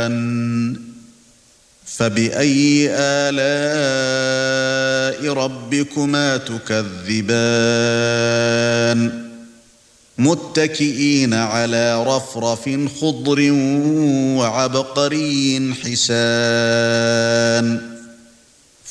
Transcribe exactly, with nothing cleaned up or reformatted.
فَبِأَيِّ آلَاءِ رَبِّكُمَا تُكَذِّبَانِ مُتَّكِئِينَ عَلَى رَفْرَفٍ خُضْرٍ وَعَبْقَرِيٍّ حِسَانٍ